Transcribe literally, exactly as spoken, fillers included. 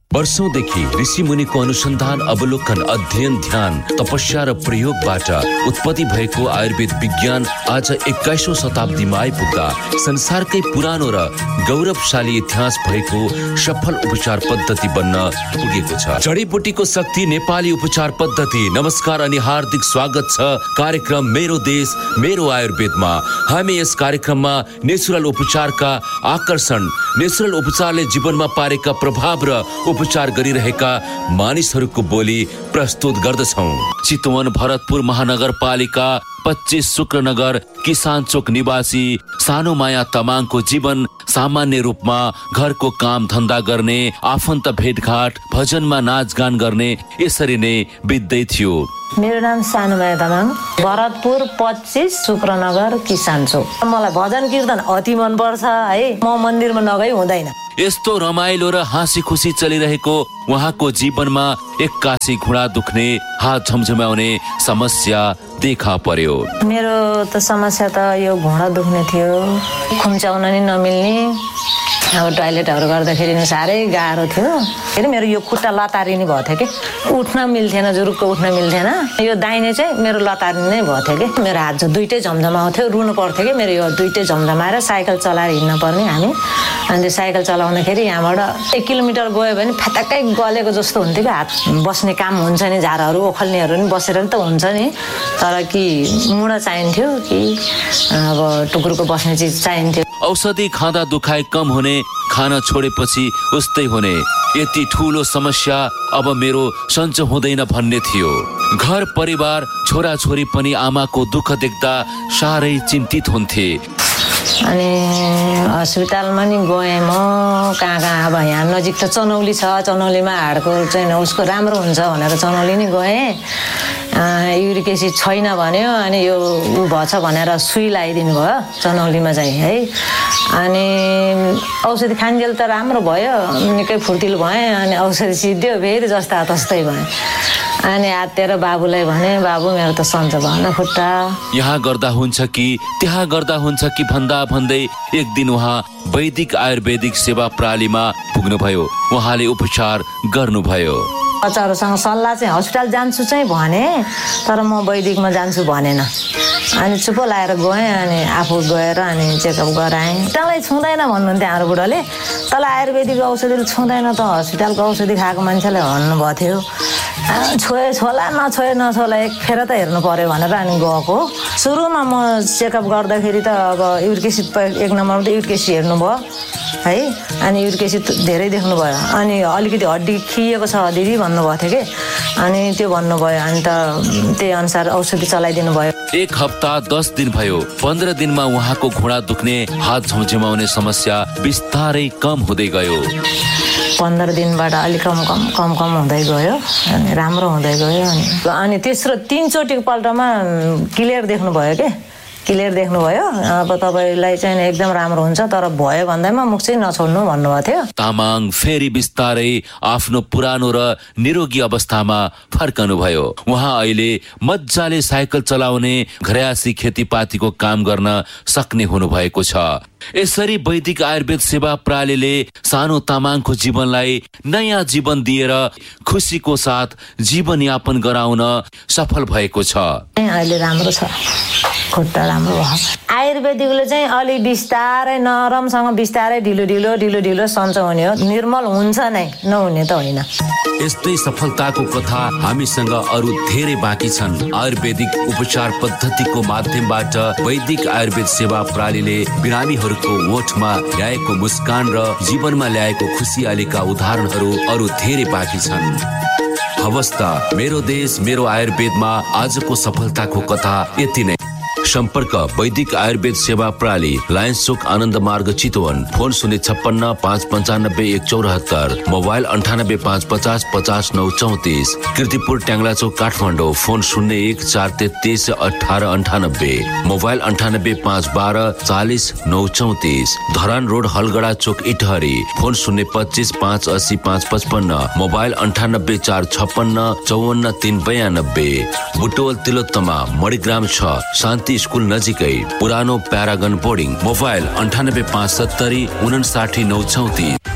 वर्षौंदेखि ऋषि मुनिको अनुसन्धान, अवलोकन, अध्ययन, ध्यान, तपस्या र प्रयोगबाट उत्पत्ति भएको आयुर्वेद विज्ञान आज एक्काइसौं शताब्दीमा आइपुग्दा संसारकै पुरानो र गौरवशाली इतिहास भएको सफल उपचार पद्धति बन्न पुगेको छ। जडीबुटीको शक्ति नेपाली उपचार पद्धति। नमस्कार अनि हार्दिक स्वागत छ कार्यक्रम मेरो देश मेरो आयुर्वेदमा। हामी यस कार्यक्रममा नेचुरल उपचारका आकर्षण, नेचुरल उपचारले जीवनमा पारेका प्रभाव र उपचार गरिरहेका मानिसहरूको बोली प्रस्तुत गर्दछौं। चितवन भरतपुर महानगरपालिका पच्चीस शुक्रनगर किसान चोक निवासी सानो माया तामाङको जीवन सामान्य रूपमा घरको काम धन्दा गर्ने, आफन्त भेटघाट, भजनमा नाचगान गर्ने यसरी नै बित्दै थियो। मेरो नाम सानो माया तामाङ, भरतपुर पच्चीस शुक्रनगर किसान चोक। मलाई भजन कीर्तन अति मन पर्छ है। म मन्दिरमा नगई हुँदैन। यस्तो रमाइलो र हाँसी खुसी चलिरहेको उहाँको जीवनमा एक्कासी घुँडा दुख्ने, हात झमझमाउने समस्या देखा पर्यो। मेरो त समस्या त यो घुँडा दुख्ने थियो, खुम्चाउन नि नमिल्ने, अब टोयलेटहरू गर्दाखेरि साह्रै गाह्रो थियो। फेरि मेरो यो खुट्टा लतारिने भएको थियो कि, उठ्न मिल्थेन, जुरुक्क उठ्न मिल्थेन। यो दाहिने चाहिँ मेरो लतारिने नै भएको थियो कि, मेरो हात चाहिँ दुइटै झमझमाउँथ्यो, रुनु पर्थ्यो कि मेरो यो दुइटै झमझमाएर साइकल चलाएर हिँड्न पर्ने हामी। अनि त्यो साइकल चलाउँदाखेरि यहाँबाट एक किलोमिटर गयो भने फ्याटक्कै गलेको जस्तो हुन्थ्यो कि, हात बस्ने काम हुन्छ नि, झारहरू ओखल्नेहरू नि बसेर नि त हुन्छ नि, तर कि मुढा चाहिन्थ्यो कि अब टुक्रुको बस्ने चिज चाहिन्थ्यो। औषधि खाँदा दुखाइ कम हुने, खाना छोडेपछि उस्तै हुने, यति ठुलो समस्या अब मेरो सन्चो हुँदैन भन्ने थियो। घर परिवार छोराछोरी पनि आमाको दुःख देख्दा साह्रै चिन्तित हुन्थे। अनि अस्पतालमा नि गएँ म, कहाँ कहाँ अब यहाँ नजिक त चनौली छ, चनौलीमा हाडको चाहिँ उसको राम्रो हुन्छ भनेर चनौली नि गएँ। युरिक एसिड छैन भन्यो, अनि यो ऊ भएछ भनेर सुई लगाइदिनु भयो चनौलीमा चाहिँ है। अनि औषधि खान्जेल त राम्रो भयो, निकै फुर्तिलो भएँ। अनि औषधि सिद्धियो, फेरि जस्ता तस्तै भएँ। अनि आत्तेर बाबुलाई भने, बाबु मेरो त सन्चो भएन खुट्टा। यहाँ गर्दा हुन्छ कि त्यहाँ गर्दा हुन्छ कि भन्दा भन्दै एक दिन उहाँ वैदिक आयुर्वेदिक सेवा प्रणालीमा पुग्नुभयो। उहाँले उपचार गर्नुभयो। बच्चाहरूसँग सल्लाह चाहिँ हस्पिटल जान्छु चाहिँ भने, तर म वैदिकमा जान्छु भनेन। अनि चुप्पो लाएर गएँ। अनि आफू गएर अनि चेकअप गराएँ। हस्पिटलै छुँदैन भन्नुहुन्थ्यो हाम्रो बुढाले, तल आयुर्वेदिक औषधिले छुँदैन त हस्पिटलको औषधि खाएको मान्छेले भन्नुभएको थियो। छोए छोला नछोए नछोला एक फेर त हेर्नु पर्यो भनेर अनि गएको। सुरुमा म चेकअप गर्दाखेरि त अब युरिक एसिड एक नम्बरमा त युरिक एसिड हेर्नुभयो है। अनि युरिक एसिड धेरै देख्नुभयो। अनि अलिकति हड्डी खिएको छ दिदी भन्नुभएको थियो कि, अनि त्यो भन्नुभयो। अनि त त्यही अनुसार औषधि चलाइदिनु भयो। एक हप्ता दस दिन भयो। पन्ध्र दिनमा उहाँको घुँडा दुख्ने, हात झमझमाउने समस्या बिस्तारै कम हुँदै गयो। पन्ध्र दिनबाट अलिक कम कम कम कम हुँदै गयो, अनि राम्रो हुँदै गयो। अनि अनि तेस्रो तिनचोटिको पल्टमा क्लियर देख्नुभयो के, क्लियर देख्नुभयो। अब तपाईँलाई चाहिँ एकदम राम्रो हुन्छ, तर भयो भन्दैमा मुख चाहिँ नछोड्नु भन्नुभएको थियो। तामाङ फेरि बिस्तारै आफ्नो पुरानो र निरोगी अवस्थामा फर्कनु भयो। उहाँ अहिले मजाले साइकल चलाउने, घरयासी खेतीपातीको काम गर्न सक्ने हुनुभएको छ। यसरी वैदिक आयुर्वेद सेवा प्रणालीले सानो तामाङको जीवनलाई नयाँ जीवन दिएर खुसीको साथ जीवनयापन गराउन सफल भएको छ। अहिले राम्रो छ, खुट्टा राम्रो भयो। आयुर्वेदिकले चाहिँ अलि बिस्तारै नरमसँग बिस्तारै ढिलो ढिलो ढिलो ढिलो सन्चो हुने हो, निर्मल हुन्छ नै, नहुने त होइन। यस्तै सफलताको कथा हामीसँग अरू धेरै बाँकी छन्। आयुर्वेदिक उपचार पद्धतिको माध्यमबाट वैदिक आयुर्वेद सेवा प्रणालीले बिरामीहरूको ओठमा ल्याएको मुस्कान र जीवनमा ल्याएको खुसियालीका उदाहरणहरू अरू धेरै बाँकी छन्। हवस् त, मेरो देश मेरो आयुर्वेदमा आजको सफलताको कथा यति नै। सम्पर्क वैदिक आयुर्वेद सेवा प्रणाली, लायन्स चोक आनन्द मार्ग चितवन। फोन शून्य छप्पन्न पाँच पन्चानब्बे एक चौरात्तर, मोबाइल अन्ठानब्बे पाँच पचास पचास नौ चौतिस। कीर्तिपुर ट्याङ्ला चोक काठमाडौँ। फोन शून्य एक चार तेत्तिस अठारह अन्ठानब्बे, मोबाइल अन्ठानब्बे पाँच बाह्र चालिस नौ चौतिस। धरान रोड हलगडा चोक इटहरी। फोन शून्य पच्चिस पाँच अस्सी पाँच पचपन्न, मोबाइल अन्ठानब्बे चार छप्पन्न चौवन्न तीन बयानब्बे। बुटोल तिलोत्तमा मणिग्राम छ, शान्ति स्कुल नजिकै, पुरानो प्यारागन बोर्डिङ। मोबाइल अन्ठानब्बे पाँच सत्तरी उनासाठी नौ चौतिस।